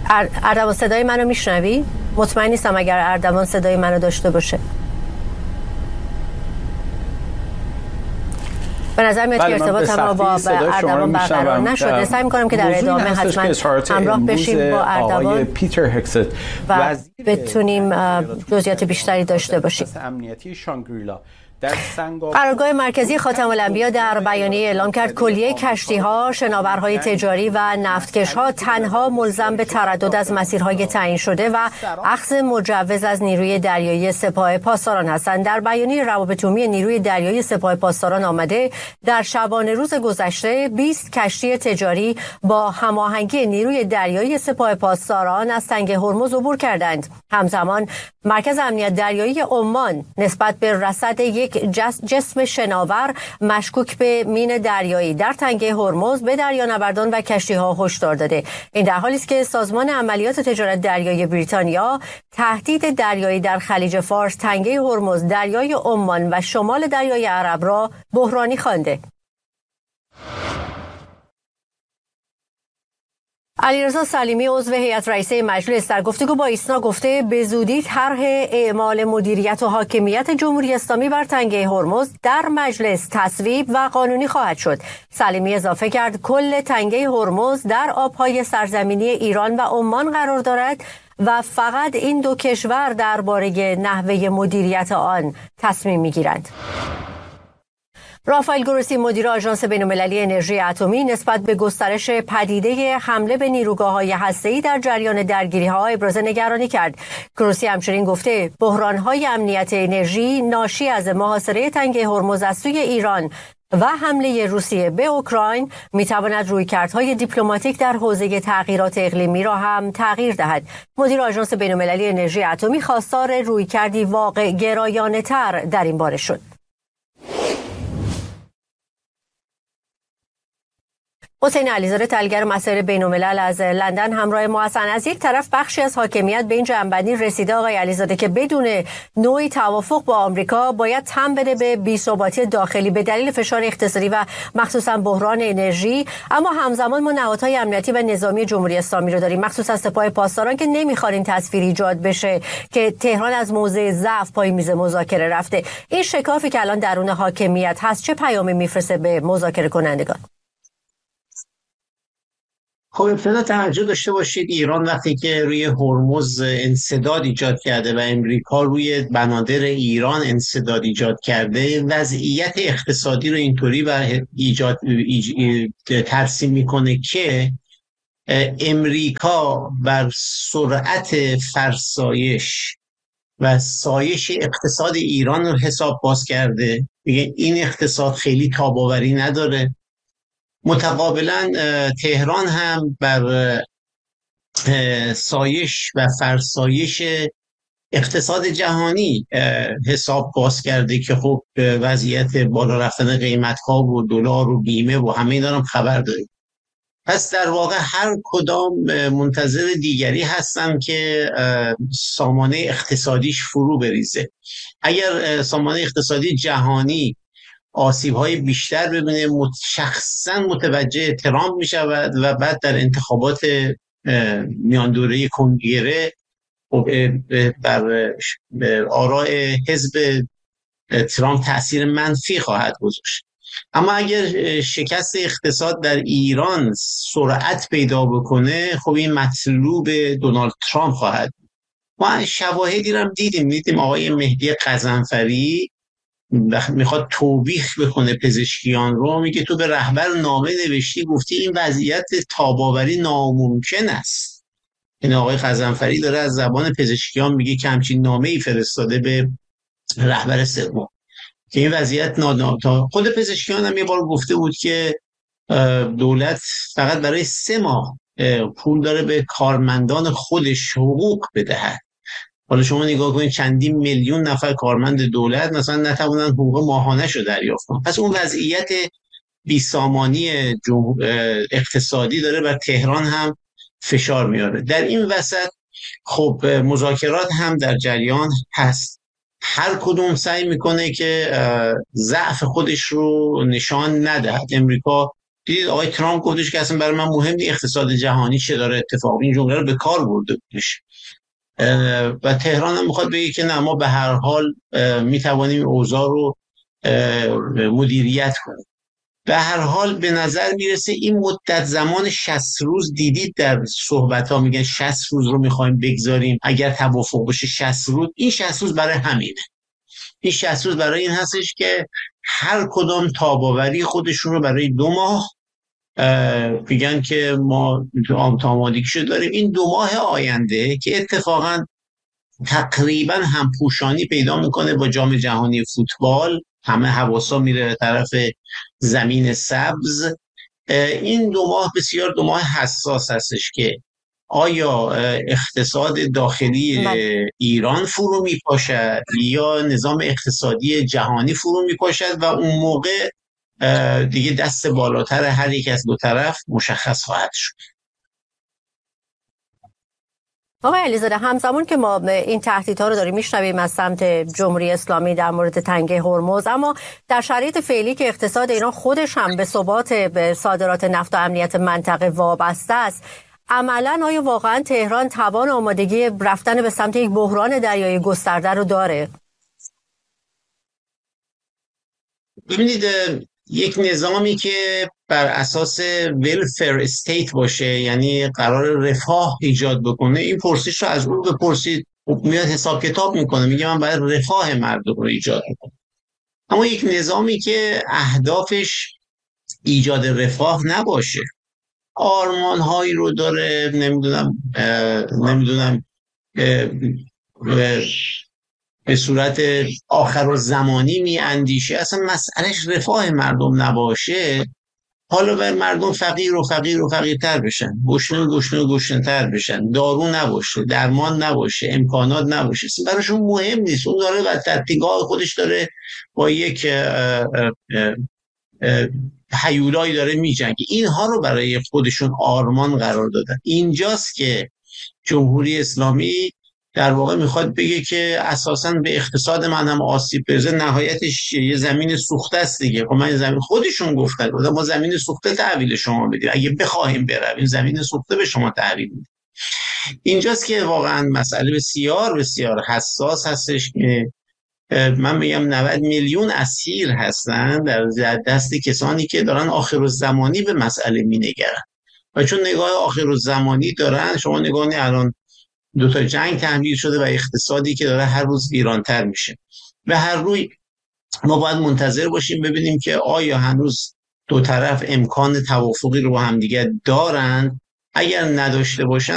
اردوان صدای منو میشنوی؟ مطمئن نیستم اگر اردوان صدای منو داشته باشه. به نظر میاد که ارتباط ما با اردوان برقرار نشده. سعی می‌کنم که در ادامه حتما همراه بشیم با اردوان و بتونیم جزئیات بیشتری داشته باشیم. قرارگاه مرکزی خاتم الانبیا در بیانیه اعلام کرد کلیه کشتی‌ها، شناورهای تجاری و نفتکش‌ها تنها ملزم به تردد از مسیرهای تعیین شده و اخذ مجوز از نیروی دریایی سپاه پاسداران هستند. در بیانیه روابط عمومی نیروی دریایی سپاه پاسداران آمده در شبانه روز گذشته 20 کشتی تجاری با هماهنگی نیروی دریایی سپاه پاسداران از تنگه هرمز عبور کردند. همزمان مرکز امنیت دریایی عمان نسبت به رصد یک جسم شناور مشکوک به مین دریایی در تنگه هرمز به دریانوردان و کشتی‌ها هشدار داده. این در حالی است که سازمان عملیات تجارت دریایی بریتانیا تهدید دریایی در خلیج فارس، تنگه هرمز، دریای عمان و شمال دریای عرب را بحرانی خوانده. علیرضا سلیمی عضو هیئت رئیسه مجلس در گفتگو با ایسنا گفته به زودی طرح اعمال مدیریت و حاکمیت جمهوری اسلامی بر تنگه هرمز در مجلس تصویب و قانونی خواهد شد. سلیمی اضافه کرد کل تنگه هرمز در آبهای سرزمینی ایران و عمان قرار دارد و فقط این دو کشور درباره نحوه مدیریت آن تصمیم می‌گیرند. رافائل گروسی مدیر آژانس بین‌المللی انرژی اتمی نسبت به گسترش پدیده حمله به نیروگاه‌های هسته‌ای در جریان درگیری‌ها ابراز نگرانی کرد. گروسی همچنین گفته بحران‌های امنیت انرژی ناشی از محاصره تنگه هرمز از سوی ایران و حمله روسیه به اوکراین می‌تواند رویکردهای دیپلماتیک در حوزه تغییرات اقلیمی را هم تغییر دهد. مدیر آژانس بین‌المللی انرژی اتمی خواستار رویکردی واقع گرایانه‌تر در این باره شد. حسین علیزاده تحلیلگر مسائل بین‌الملل از لندن همراه ما هستند. از یک طرف بخشی از حاکمیت به این جنبندی رسیده آقای علیزاده که بدون نوعی توافق با آمریکا باید تن بده به بی‌ثباتی داخلی به دلیل فشار اقتصادی و مخصوصا بحران انرژی، اما همزمان ما نهادهای امنیتی و نظامی جمهوری اسلامی رو داریم، مخصوصا سپاه پاسداران که نمیخوان این تصویر ایجاد بشه که تهران از موضع ضعف پای میز مذاکره رفته. این شکافی که الان درون حاکمیت هست چه پیامی میفرسته به مذاکره کنندگان؟ خب ابتدا توجه داشته باشید ایران وقتی که روی هرمز انسداد ایجاد کرده و امریکا روی بنادر ایران انسداد ایجاد کرده، وضعیت اقتصادی رو اینطوری ترسیم میکنه که امریکا بر سرعت فرسایش و سایش اقتصاد ایران رو حساب باز کرده. این اقتصاد خیلی تاب‌آوری نداره. متقابلا تهران هم بر سایش و فرسایش اقتصاد جهانی حساب باز کرده که خب وضعیت بالا رفتن قیمت‌ها و دلار و بیمه و همه اینا هم خبر داریم. پس در واقع هر کدام منتظر دیگری هستن که سامانه اقتصادیش فرو بریزه. اگر سامانه اقتصادی جهانی آسیب‌های بیشتر ببینه شخصا متوجه ترامپ می‌شود و بعد در انتخابات میان دوره کنگره بر آراء حزب ترامپ تأثیر منفی خواهد گذاشت. اما اگر شکست اقتصاد در ایران سرعت پیدا بکنه، خب این مطلوب دونالد ترامپ خواهد بود. ما شواهدی رو دیدیم آقای مهدی قزنفری میخواد توبیخ بکنه پزشکیان رو، میگه تو به رهبر نامه نوشتی گفتی این وضعیت تاب‌آوری ناممکن است. این آقای قزنفری داره از زبان پزشکیان میگه که همچین نامه‌ای فرستاده به رهبر سوم که این وضعیت خود پزشکیان هم یه بار گفته بود که دولت فقط برای 3 ماه پول داره به کارمندان خودش حقوق بدهد. حالا شما نگاه کنید چندین میلیون نفر کارمند دولت مثلا نتوانند حقوق ماهانه‌شو دریافت کنند. پس اون وضعیت بیسامانی اقتصادی داره بر تهران هم فشار میاره. در این وسط خب مذاکرات هم در جریان هست. هر کدوم سعی میکنه که ضعف خودش رو نشان ندهد. امریکا دیدید آقای ترامپ گفتش که اصلا برای من مهم نیست اقتصاد جهانی چه داره اتفاق، این جمله رو به کار برده بودش. و تهران هم میخواد بگه که نه، ما به هر حال میتوانیم اوضاع رو مدیریت کنیم. به هر حال به نظر میرسه این مدت زمان 60 روز، دیدید در صحبت ها میگن 60 روز رو میخوایم بگذاریم اگر توافق بشه 60 روز. این 60 روز برای همینه. این 60 روز برای این هستش که هر کدام تاباوری خودشون رو برای 2 ماه میگن که ما آمادگیشو داریم. این 2 ماه آینده که اتفاقا تقریبا همپوشانی پیدا میکنه با جام جهانی فوتبال، همه حواسا میره به طرف زمین سبز. این 2 ماه بسیار 2 ماه حساس هستش که آیا اقتصاد داخلی ایران فرو میپاشد یا نظام اقتصادی جهانی فرو میپاشد و اون موقع دیگه دست بالاتر هر یک از دو طرف مشخص خواهد شد. آقای علیزاده، همزمان که ما این تهدیدها رو داریم میشنویم از سمت جمهوری اسلامی در مورد تنگه هرمز، اما در شرایط فعلی که اقتصاد ایران خودش هم به ثبات به صادرات نفت و امنیت منطقه وابسته است، عملاً آیا واقعاً تهران توان آمادگی رفتن به سمت یک بحران دریایی گسترده رو داره؟ ببینید، یک نظامی که بر اساس ولفر استیت باشه، یعنی قرار رفاه ایجاد بکنه، این پرسش رو از اون بپرسید، میاد حساب کتاب میکنه، میگه من باید رفاه مردم رو ایجاد کنم. اما یک نظامی که اهدافش ایجاد رفاه نباشه، آرمان هایی رو داره، نمیدونم به صورت آخر و زمانی می اندیشه، اصلا مسئلهش رفاه مردم نباشه، حالا بر مردم فقیر و فقیرتر بشن، گشنه تر بشن، دارو نباشه، درمان نباشه، امکانات نباشه، براشون مهم نیست. اون داره و تدقیقات خودش داره با یک هیولایی داره میجنگه. اینها رو برای خودشون آرمان قرار دادن. اینجاست که جمهوری اسلامی در واقع میخواد بگه که اساساً به اقتصاد من هم آسیب برسه، نهایتش یه زمین سوخته است دیگه. خب من زمین، خودشون گفتن ما زمین سوخته تحویل شما بدیم، اگه بخوایم برویم زمین سوخته به شما تحویل بدیم. اینجاست که واقعا مسئله بسیار بسیار حساس هستش که من میگم 90 میلیون اسیر هستن در دست کسانی که دارن آخرالزمانی به مسئله مینگرن. و چون نگاه آخرالزمانی دارن، شما نگاه الان 2 جنگ تحمیل شده و اقتصادی که داره هر روز ویرانتر میشه. به هر روی ما باید منتظر باشیم ببینیم که آیا هنوز 2 طرف امکان توافقی رو با همدیگه دارن. اگر نداشته باشن